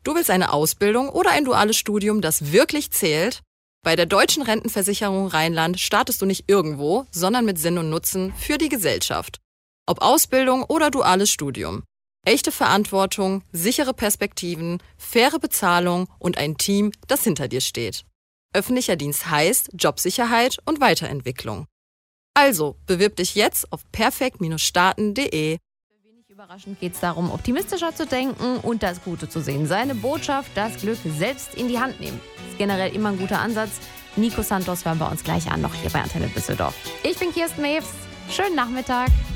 Du willst eine Ausbildung oder ein duales Studium, das wirklich zählt? Bei der Deutschen Rentenversicherung Rheinland startest du nicht irgendwo, sondern mit Sinn und Nutzen für die Gesellschaft. Ob Ausbildung oder duales Studium. Echte Verantwortung, sichere Perspektiven, faire Bezahlung und ein Team, das hinter dir steht. Öffentlicher Dienst heißt Jobsicherheit und Weiterentwicklung. Also, bewirb dich jetzt auf perfekt-starten.de. Wenig überraschend geht es darum, optimistischer zu denken und das Gute zu sehen. Seine Botschaft, das Glück selbst in die Hand nehmen. Ist generell immer ein guter Ansatz. Nico Santos hören wir uns gleich an, noch hier bei Antenne Düsseldorf. Ich bin Kirsten Mews. Schönen Nachmittag.